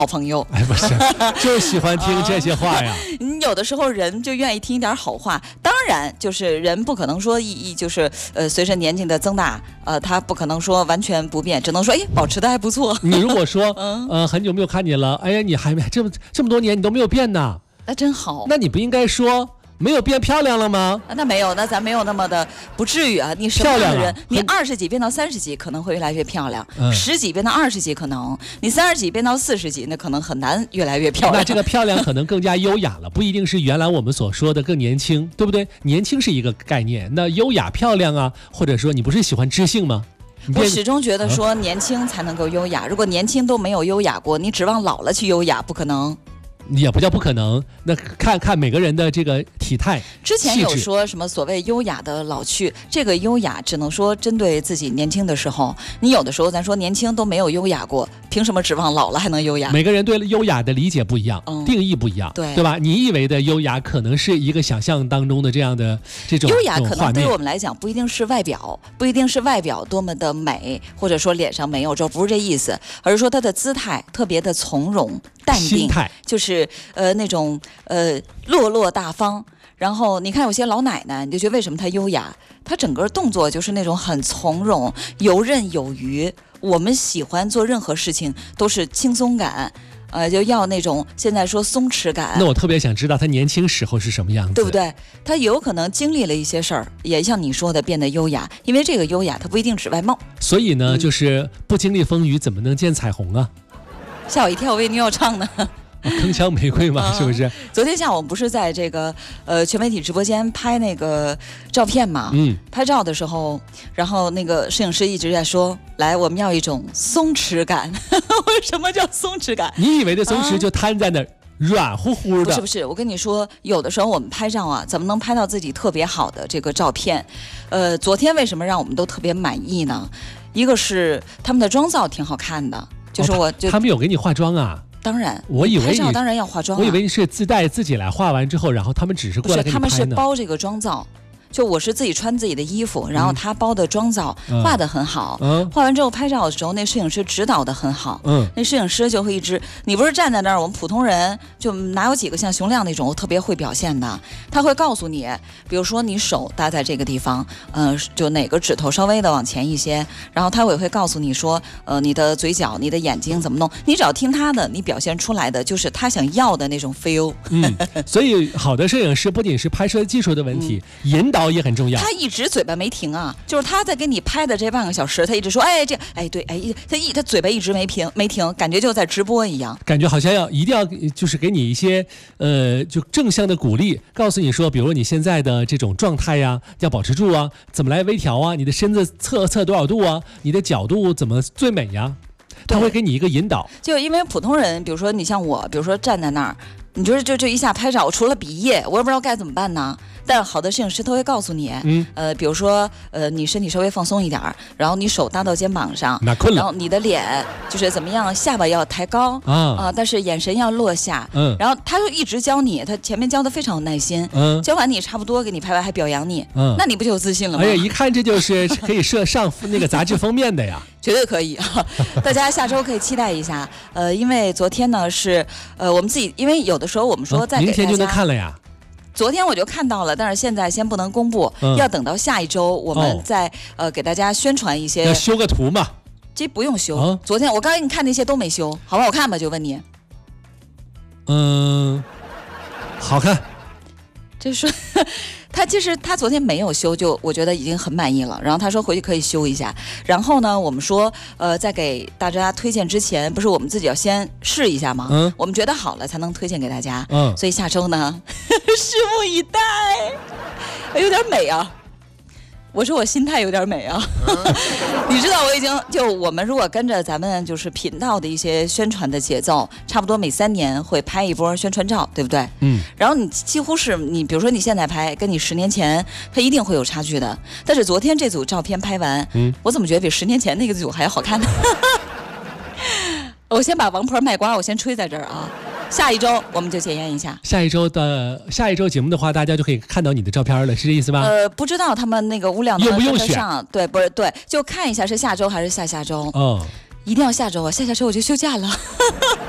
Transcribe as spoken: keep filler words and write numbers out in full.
好朋友。 哎，不是，就是喜欢听这些话呀。 你有的时候人就愿意听一点好话，当然就是人不可能说一一就是呃随着年纪的增大，呃他不可能说完全不变，只能说哎保持的还不错。 你如果说嗯、呃很久没有看你了，哎呀你还没这么这么多年你都没有变呢， 那真好。 那你不应该说没有变漂亮了吗？ 那没有，那咱没有那么的，不至于啊。你什么样的人，你二十几变到三十几可能会越来越漂亮，嗯、十几变到二十几可能，你三十几变到四十几，那可能很难越来越漂亮。 那这个漂亮可能更加优雅了，不一定是原来我们所说的更年轻，对不对？年轻是一个概念，那优雅漂亮啊，或者说你不是喜欢知性吗？ 我始终觉得说年轻才能够优雅，如果年轻都没有优雅过，你指望老了去优雅，不可能。 也不叫不可能，那看看每个人的这个体态。 之前有说什么所谓优雅的老去，这个优雅只能说针对自己年轻的时候。你有的时候咱说年轻都没有优雅过，凭什么指望老了还能优雅？ 每个人对优雅的理解不一样，嗯、定义不一样， 对对吧？你以为的优雅可能是一个想象当中的这样的这种优雅，可能对于我们来讲不一定是外表，不一定是外表多么的美，或者说脸上没有皱，不是这意思，而是说他的姿态特别的从容淡定， 心态就是呃那种呃落落大方。然后你看有些老奶奶，你就觉得为什么她优雅？她整个动作就是那种很从容、游刃有余。我们喜欢做任何事情都是轻松感，呃，就要那种现在说松弛感。 那我特别想知道她年轻时候是什么样子， 对不对？她有可能经历了一些事儿，也像你说的变得优雅，因为这个优雅它不一定指外貌。 所以呢，嗯、就是不经历风雨怎么能见彩虹啊？ 吓我一跳，我以为你要唱呢。 铿锵玫瑰嘛、嗯，是不是？ 昨天下午不是在这个呃全媒体直播间拍那个照片嘛？嗯，拍照的时候，然后那个摄影师一直在说：“来，我们要一种松弛感。”为什么叫松弛感？ 你以为的松弛就瘫在那儿、啊、软乎乎的？ 不是不是，我跟你说，有的时候我们拍照啊，怎么能拍到自己特别好的这个照片？呃，昨天为什么让我们都特别满意呢？一个是他们的妆造挺好看的，就是我就、 哦、他, 他们有给你化妆啊。 当然， 我以为拍照当然要化妆、啊。 我以为是自带自己来化完之后，然后他们只是过来给你拍呢。 不是，他们是包这个妆造。就我是自己穿自己的衣服，然后他包的妆造、嗯、画得很好、嗯，画完之后拍照的时候，那摄影师指导得很好，嗯，那摄影师就会一直，你不是站在那儿，我们普通人就哪有几个像熊亮那种特别会表现的，他会告诉你，比如说你手搭在这个地方，嗯、呃，就哪个指头稍微的往前一些，然后他也会告诉你说，呃，你的嘴角、你的眼睛怎么弄，你只要听他的，你表现出来的就是他想要的那种 feel。 嗯，所以好的摄影师不仅是拍摄技术的问题，嗯、引导也很重要。 他一直嘴巴没停啊，就是他在给你拍的这半个小时，他一直说，哎，这，哎，对，哎，他一他嘴巴一直没停没停，感觉就在直播一样， 感觉好像要一定要就是给你一些呃就正向的鼓励，告诉你说，比如你现在的这种状态呀，要保持住啊，怎么来微调啊，你的身子侧侧多少度啊，你的角度怎么最美呀？他会给你一个引导。 就因为普通人，比如说你像我，比如说站在那儿，你就是就就一下拍照，我除了比耶，我也不知道该怎么办呢。但好的摄影师他会告诉你，嗯，呃，比如说，呃，你身体稍微放松一点，然后你手搭到肩膀上，然后你的脸就是怎么样，下巴要抬高啊、呃，但是眼神要落下，嗯，然后他就一直教你，他前面教的非常有耐心，嗯，教完你差不多给你拍完还表扬你，嗯，那你不就有自信了吗？ 哎呀，一看这就是可以设上那个杂志封面的呀， 绝对可以啊！大家下周可以期待一下，呃，因为昨天呢是呃我们自己，因为有的时候我们说在给大家、 哦、明天就能看了呀。 昨天我就看到了，但是现在先不能公布，嗯、要等到下一周我们再、哦、呃给大家宣传一些。 要修个图嘛？ 这不用修。啊、昨天我刚才给你看那些都没修，好不好看吧？就问你。 嗯，好看。 这是他其实他昨天没有修，就我觉得已经很满意了。然后他说回去可以修一下。然后呢，我们说呃在给大家推荐之前，不是我们自己要先试一下吗？嗯，我们觉得好了才能推荐给大家。嗯，所以下周呢，拭目以待。有点美啊。我说我心态有点美啊，你知道我已经就我们如果跟着咱们就是频道的一些宣传的节奏，差不多每三年会拍一波宣传照，对不对？嗯。然后你几乎是你比如说你现在拍，跟你十年前它一定会有差距的。但是昨天这组照片拍完，嗯，我怎么觉得比十年前那个组还要好看呢？我先把王婆卖瓜，我先吹在这儿啊。下一周我们就检验一下。 下一周的下一周节目的话，大家就可以看到你的照片了，是这意思吧？ 呃，不知道他们那个物料用不用选？ 对，不是对，就看一下是下周还是下下周。哦，一定要下周啊，下下周我就休假了。